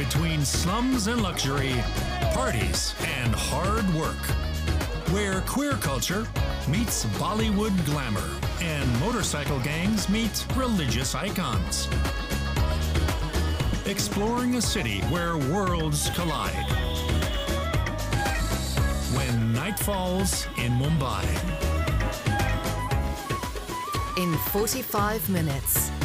between slums and luxury, parties and hard work. Where queer culture meets Bollywood glamour and motorcycle gangs meet religious icons. Exploring a city where worlds collide. When Night Falls in Mumbai. In 45 minutes.